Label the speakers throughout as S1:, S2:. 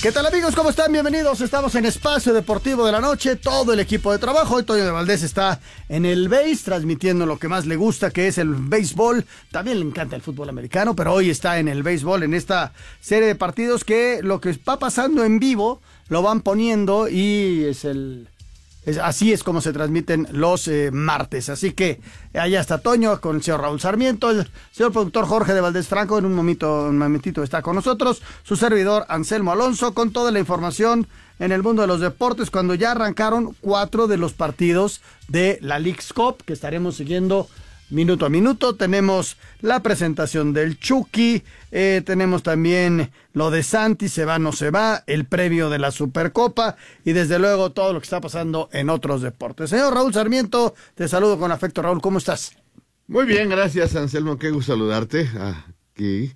S1: ¿Qué tal, amigos? ¿Cómo están? Bienvenidos. Estamos en Espacio Deportivo de la Noche. Todo el equipo de trabajo. Hoy Toño de Valdés está en el BASE, transmitiendo lo que más le gusta, que es el béisbol. También le encanta el fútbol americano, pero hoy está en el béisbol, en esta serie de partidos que lo que está pasando en vivo lo van poniendo y así es como se transmiten los martes. Así que allá está Toño con el señor Raúl Sarmiento, el señor productor Jorge de Valdés Franco, en un momentito está con nosotros, su servidor Anselmo Alonso, con toda la información en el mundo de los deportes, cuando ya arrancaron 4 de los partidos de la Leagues Cup, que estaremos siguiendo minuto a minuto. Tenemos la presentación del Chucky, tenemos también lo de Santi, se va, no se va, el previo de la Supercopa y desde luego todo lo que está pasando en otros deportes. Señor Raúl Sarmiento, te saludo con afecto. Raúl, ¿cómo estás?
S2: Muy bien, gracias, Anselmo, qué gusto saludarte aquí.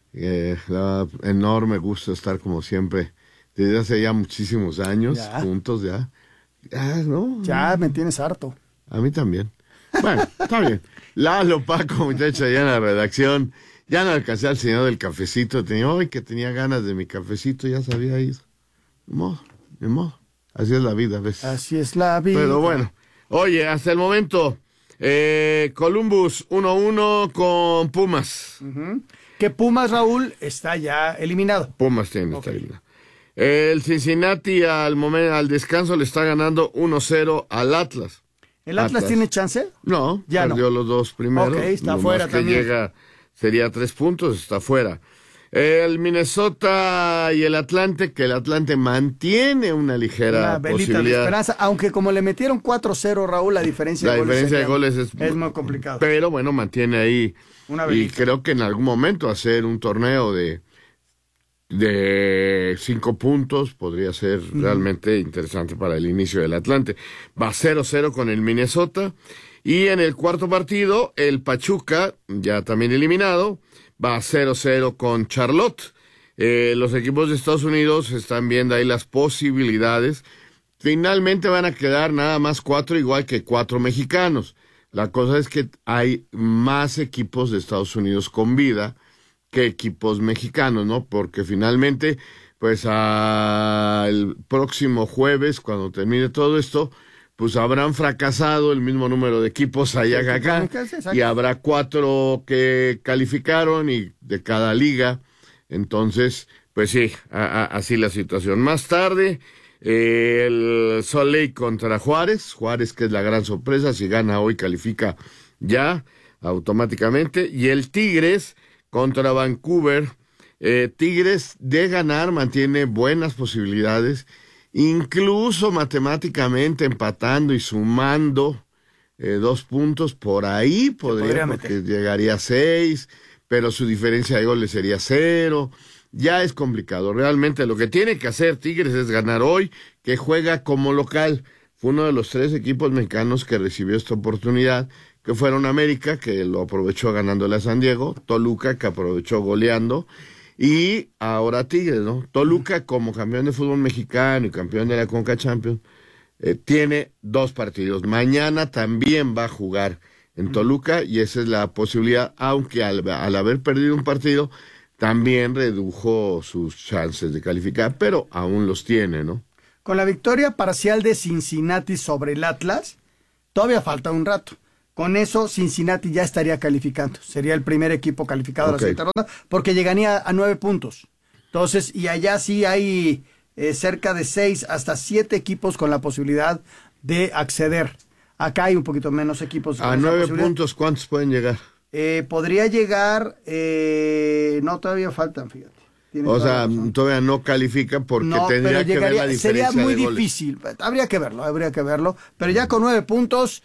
S2: Enorme gusto estar como siempre desde hace ya muchísimos años juntos ya. ¿No?
S1: Ya me tienes harto.
S2: A mí también. Bueno, está bien. Lalo, Paco, muchacha, allá en la redacción. Ya no alcancé al señor del cafecito. Que tenía ganas de mi cafecito, ya se había ido. Ni modo. Así es la vida, ¿ves?
S1: Así es la vida.
S2: Pero bueno, oye, hasta el momento, Columbus 1-1 con Pumas.
S1: Uh-huh. Que Pumas, Raúl, está ya eliminado.
S2: Pumas está eliminado. El Cincinnati al descanso le está ganando 1-0 al Atlas.
S1: ¿El Atlas tiene chance?
S2: No,
S1: ya
S2: perdió los dos primeros.
S1: Ok, está fuera también.
S2: Llega, sería 3 puntos, está fuera. El Minnesota y el Atlante, que el Atlante mantiene una ligera posibilidad.
S1: De esperanza, aunque como le metieron 4-0, Raúl, la diferencia
S2: de goles es
S1: muy complicado.
S2: Pero bueno, mantiene ahí.
S1: Y
S2: creo que en algún momento hacer un torneo de 5 puntos podría ser realmente interesante para el inicio del Atlante. Va 0-0 con el Minnesota. Y en el cuarto partido, el Pachuca, ya también eliminado, va 0-0 con Charlotte. Los equipos de Estados Unidos están viendo ahí las posibilidades. Finalmente van a quedar nada más 4, igual que 4 mexicanos. La cosa es que hay más equipos de Estados Unidos con vida que equipos mexicanos, ¿no? Porque finalmente, pues el próximo jueves, cuando termine todo esto, pues habrán fracasado el mismo número de equipos allá que acá, y habrá 4 que calificaron y de cada liga. Entonces, pues sí, así la situación. Más tarde, el Salt Lake contra Juárez, que es la gran sorpresa, si gana hoy califica ya automáticamente, y el Tigres contra Vancouver. Tigres de ganar mantiene buenas posibilidades, incluso matemáticamente empatando y sumando 2 puntos por ahí podría porque llegaría a 6, pero su diferencia de goles sería 0. Ya es complicado. Realmente lo que tiene que hacer Tigres es ganar hoy, que juega como local. Fue uno de los 3 equipos mexicanos que recibió esta oportunidad, que fueron América, que lo aprovechó ganándole a San Diego, Toluca, que aprovechó goleando, y ahora Tigres, ¿no? Toluca, como campeón de fútbol mexicano y campeón de la Conca Champions, tiene 2 partidos. Mañana también va a jugar en Toluca, y esa es la posibilidad, aunque al haber perdido un partido, también redujo sus chances de calificar, pero aún los tiene, ¿no?
S1: Con la victoria parcial de Cincinnati sobre el Atlas, todavía falta un rato. Con eso, Cincinnati ya estaría calificando. Sería el primer equipo calificado a la siguiente ronda, porque llegaría a 9 puntos. Entonces, y allá sí hay cerca de 6 hasta 7 equipos con la posibilidad de acceder. Acá hay un poquito menos equipos.
S2: A 9 puntos, ¿cuántos pueden llegar?
S1: Podría llegar, no, todavía faltan, fíjate.
S2: Todavía no califica porque tendría que ver la diferencia.
S1: Sería muy
S2: de goles.
S1: difícil, habría que verlo, pero ya con 9 puntos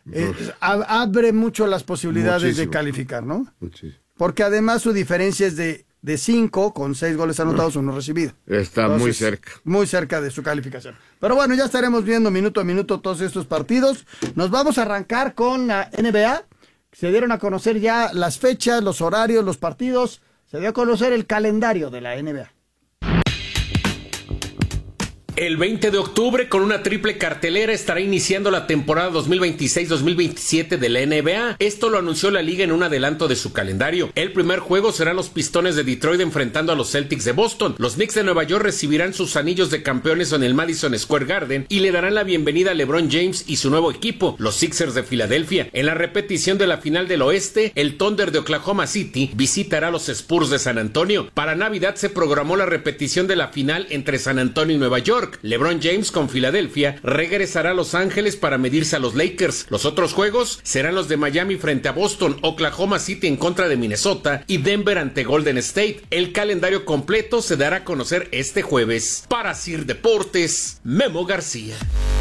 S1: abre mucho las posibilidades de calificar, ¿no?
S2: Muchísimo.
S1: Porque además su diferencia es de 5, con 6 goles anotados, 1 recibido.
S2: Está muy cerca.
S1: Muy cerca de su calificación. Pero bueno, ya estaremos viendo minuto a minuto todos estos partidos. Nos vamos a arrancar con la NBA. Se dieron a conocer ya las fechas, los horarios, los partidos. Se dio a conocer el calendario de la NBA.
S3: El 20 de octubre, con una triple cartelera, estará iniciando la temporada 2026-2027 de la NBA. Esto lo anunció la liga en un adelanto de su calendario. El primer juego serán los Pistones de Detroit enfrentando a los Celtics de Boston. Los Knicks de Nueva York recibirán sus anillos de campeones en el Madison Square Garden y le darán la bienvenida a LeBron James y su nuevo equipo, los Sixers de Filadelfia. En la repetición de la final del oeste, el Thunder de Oklahoma City visitará a los Spurs de San Antonio. Para Navidad se programó la repetición de la final entre San Antonio y Nueva York. LeBron James con Filadelfia regresará a Los Ángeles para medirse a los Lakers. Los otros juegos serán los de Miami frente a Boston, Oklahoma City en contra de Minnesota y Denver ante Golden State. El calendario completo se dará a conocer este jueves. Para Sir Deportes, Memo García.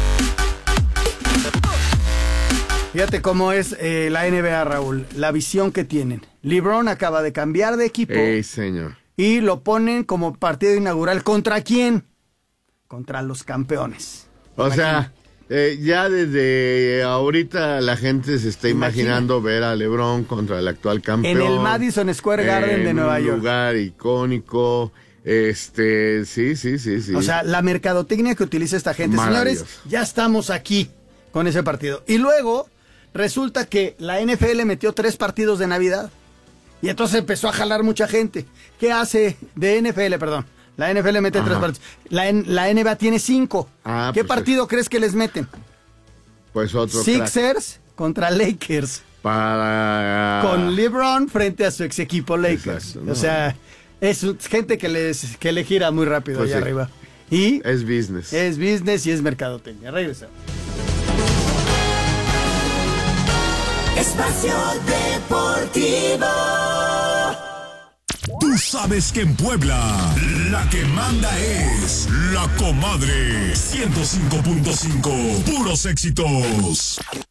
S1: Fíjate cómo es la NBA, Raúl, la visión que tienen. LeBron acaba de cambiar de equipo.
S2: Señor.
S1: Y lo ponen como partido inaugural. ¿Contra quién? Contra los campeones.
S2: O sea, ya desde ahorita la gente se está imaginando ver a LeBron contra el actual campeón.
S1: En el Madison Square Garden de Nueva York.
S2: Un lugar icónico. Sí.
S1: O sea, la mercadotecnia que utiliza esta gente. Señores, ya estamos aquí con ese partido. Y luego resulta que la NFL metió 3 partidos de Navidad. Y entonces empezó a jalar mucha gente. ¿Qué hace de NFL, perdón? La NFL mete 3 partidos. La NBA tiene 5. ¿Qué
S2: pues
S1: partido crees que les meten?
S2: Pues otro
S1: Sixers contra Lakers. Con LeBron frente a su ex equipo Lakers.
S2: Exacto, ¿no?
S1: O sea, es gente que le gira muy rápido
S2: pues
S1: allá arriba. Y
S2: es business.
S1: Es business y es mercadotecnia. Regresamos.
S4: Espacio Deportivo.
S5: Tú sabes que en Puebla la que manda es La Comadre 105.5. Puros éxitos.